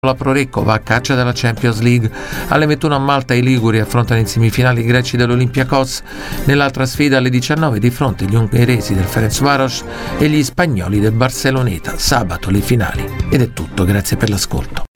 La Prorecco va a caccia della Champions League. Alle 21 a Malta i liguri affrontano in semifinali i greci dell'Olympiakos. Nell'altra sfida alle 19 di fronte gli ungheresi del Ferencváros e gli spagnoli del Barceloneta. Sabato le finali. Ed è tutto, grazie per l'ascolto.